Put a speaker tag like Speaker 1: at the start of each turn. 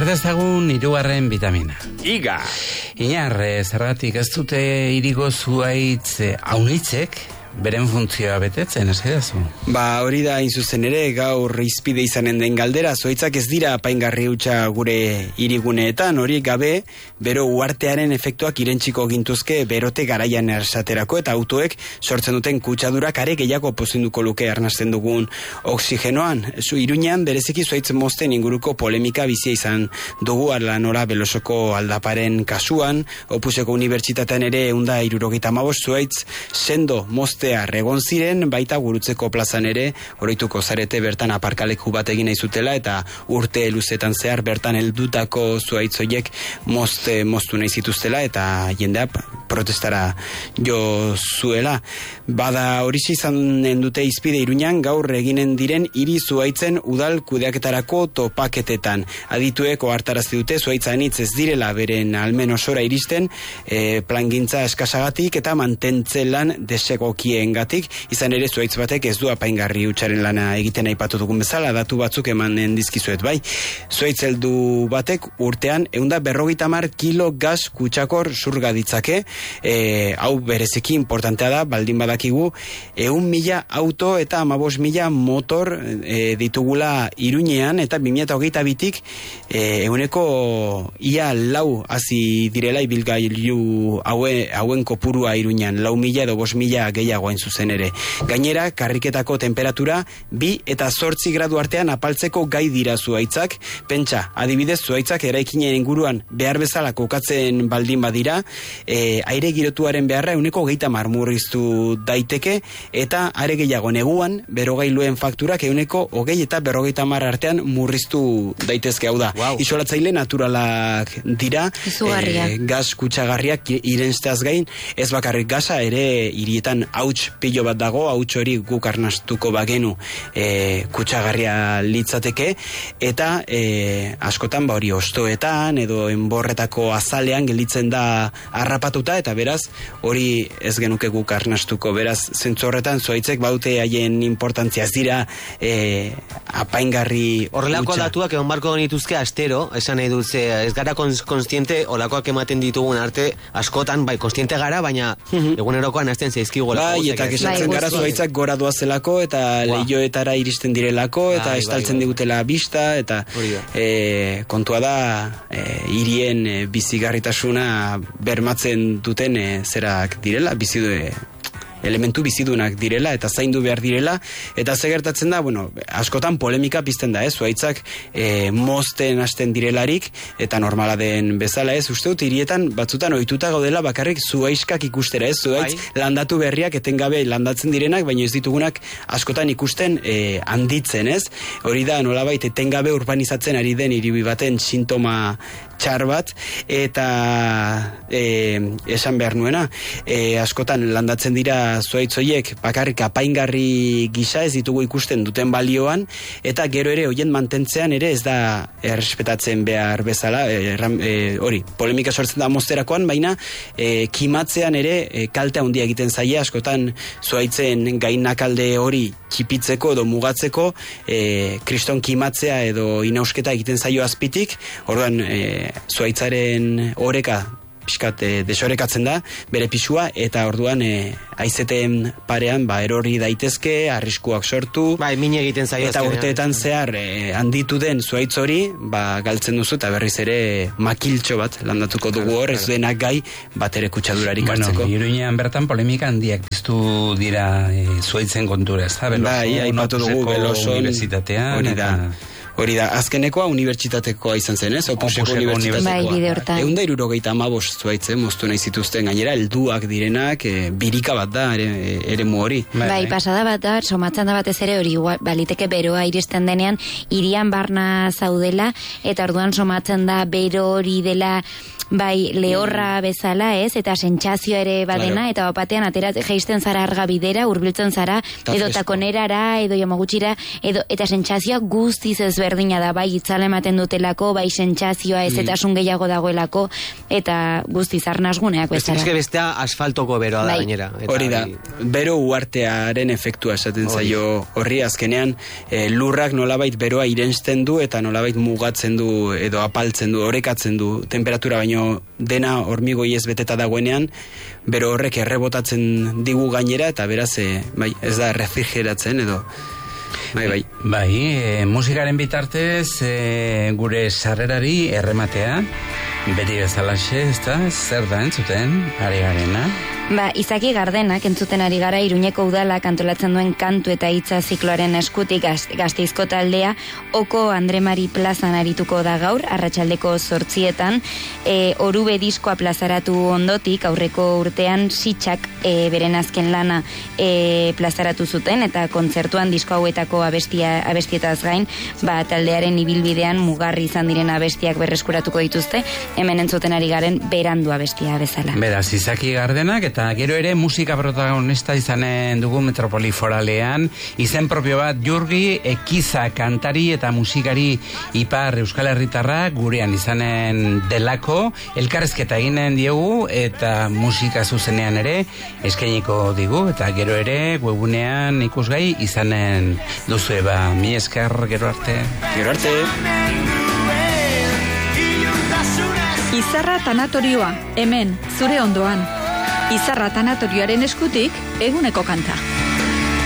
Speaker 1: Ardezagun hirugarren vitamina.
Speaker 2: Iga!
Speaker 1: Inar, zergatik ez dute irigo zuaitz aunitzek beren funtzioa betetzen, ez edazu?
Speaker 3: Ba, hori da, zuzen ere, gaur izpide izanen den galdera, zuaitzak ez dira apaingarri hutsa gure iriguneetan, hori gabe, bero uartearen efektuak irentziko gintuzke berote garaian ersaterako, eta autoek sortzen duten kutsadurak are gehiago pozinduko luke arnasten dugun oksigenoan. Iruñean, bereziki zuaitz mozten inguruko polemika bizia izan dugu, ala nora Belosoko aldaparen kasuan, Opuseko unibertsitatean ere 175 zuaitz sendo mozten egon ziren, baita Gurutzeko plazan ere, oroituko zarete bertan aparkaleku bat egin nahi zutela, eta urte luzetan zehar bertan heldutako zuaitzoiek moztu nahi zituztela, eta jendea protestara jo zuela. Bada horixe izanen dute izpide Iruñan gaur eginen diren hiri zuaitzen udal kudeaketarako topaketetan. Adituek ohartarazi dute zuaitzainitz ez direla beren almen osora iristen, plangintza eskasagatik eta mantentze lan desegokiengatik, izan ere zuaitz batek ez du apaingarri hutsaren lana egiten aipatu dugun bezala, datu batzuk emanen dizkizuet bai. Zuaitz heldu batek urtean 150 kilo gas kutsakor surga ditzake, hau bereziki importantea da, baldin badakigu 100.000 auto eta 15.000 motor ditugula Iruñean, eta 2022tik eguneko ia 4 hasi direla ibilgailu hauen kopurua Iruñean, 4.000 edo 5.000 gehiago hain zuzen ere. Gainera, karriketako temperatura 2 eta 8 gradu artean apaltzeko gai dira zuaitzak. Pentsa, adibidez, zuaitzak eraikinen inguruan behar bezala kokatzen baldin badira, aire girotuaren beharra 130 murriztu daiteke, eta are gehiago neguan, berogailuen fakturak 120 eta 150 artean murriztu daitezke, hau da. Wow. Isolatzaile naturalak dira, gas kutsagarriak irensteaz gain, ez bakarrik gasa, ere hirietan hauts pilo bat dago, hauts hori guk arnastuko bagenu kutsagarria litzateke, eta askotan hori ostoetan edo enborretako azalean gelditzen da harrapatuta, eta beraz hori ez genuke guk arnastuko. Beraz, zentzu horretan zuaitzek baute haien importantzia, ez dira apaingarri
Speaker 2: horrelako datuak egon barko genituzke astero, esan nahi dut, ez gara konstiente olakoak ematen ditugun arte askotan, bai, konstiente gara, baina egunerokoan hasten zaizkigu.
Speaker 3: Bai, eta kesatzen gara zuaitzak gora doazelako, eta lehioetara iristen direlako, eta estaltzen digutela bista, eta kontua da hirien bizigarritasuna bermatzen duten zerak direla, elementu bizidunak direla, eta zaindu behar direla, eta ze gertatzen da, askotan polemika pizten da, zuaitzak mozten hasten direlarik, eta normala den bezala, uste dut, hirietan batzutan ohituta gaudela bakarrik zuaiskak ikustera, zuaitz landatu berriak etengabe landatzen direnak, baina ez ditugunak askotan ikusten handitzen, hori da, nolabait etengabe urbanizatzen ari den hiribi baten sintoma txar bat, eta esan behar nuena, askotan landatzen dira zuaitzoiek bakarrik apaingarri gisa ez ditugu ikusten duten balioan, eta gero ere hoien mantentzean ere ez da errespetatzen behar bezala, hori, polemika sortzen da mozterakoan, baina kimatzean ere kalte handia egiten zaie, askotan zuaitzen gainakalde hori txipitzeko edo mugatzeko kriston kimatzea edo inausketa egiten zaio azpitik, orduan zuaitzaren oreka pixkat desorekatzen da, bere pisua, eta orduan haizeten parean erori daitezke, arriskuak sortu,
Speaker 2: min egiten zaio,
Speaker 3: eta urteetan zehar handitu den zuaitz hori, galtzen duzu, eta berriz ere makiltxo bat landatuko dugu hor, ez denak gai bat ere kutsadurarik hartzeko.
Speaker 1: Iruñean bertan polemika handiak piztu dira zuaitzen kontura, ez da?
Speaker 3: Bai, aipatu dugu Beloson
Speaker 1: unibertsitatean,
Speaker 3: hori da, azkenekoa unibertsitatekoa izan zen, Opuseko unibertsitatekoa. 175 zuaitze moztu nahi zituzten, gainera helduak direnak, birika bat da ere mu hori.
Speaker 4: Bai, pasada bat da, somatzen da batez ere hori, baliteke beroa iristen denean, hirian barna zaudela, eta orduan somatzen da bero hori dela bai, lehorra bezala, ez, eta sentsazioa ere badena, eta batean jaisten zara arga bidera, hurbiltzen zara, edo takonerara, edo Yamagutxira, eta sentsazioa guztiz ezberdina da, bai, itzala ematen dutelako, bai, sentsazioa ezetasun gehiago dagoelako, eta guztiz arnasguneak bezala.
Speaker 2: Ez bestea asfaltoko beroa da gainera.
Speaker 3: Hori da, bero uartearen efektua esaten zaio horri azkenean, lurrak nolabait beroa irensten du, eta nolabait mugatzen du, edo apaltzen du, orekatzen du, temperatura baino dena hormigoi ez beteta dagoenean, bero horrek errebotatzen digu gainera, eta beraz, ez da refrigeratzen, edo...
Speaker 1: Bai, musikaren bitartez, gure sarrerari errematea, beti bezalaxe, ez da, zer da entzuten, ari garena?
Speaker 4: Izaki Gardenak entzuten ari gara Iruñeko udalak antolatzen duen kantu eta hitza zikloaren eskutik Gasteizko taldea Oko Andre Mari plazan arituko da gaur, arratsaldeko 8:00, Orube diskoa plazaratu ondotik, aurreko urtean Sitxak beren azken lana plazaratu zuten, eta kontzertuan disko hauetako abestietaz gain, taldearen ibilbidean mugarri izan diren abestiak berreskuratuko dituzte, hemen entzuten ari garen Berandu abestia bezala.
Speaker 1: Beraz, Izaki Gardenak, eta gero ere musika protagonista izanen dugu Metropoli Foralean, izen propio bat Jurgi Ekiza kantari eta musikari ipar Euskal Herritarra gurean izanen delako, elkarrezketa eginen diegu eta musika zuzenean ere eskainiko digu, eta gero ere webunean ikusgai izanen duzu mi esker, gero arte.
Speaker 3: Gero arte.
Speaker 5: Izarra Tanatorioa, hemen, zure ondoan. Izarra Tanatorioaren eskutik, eguneko kanta.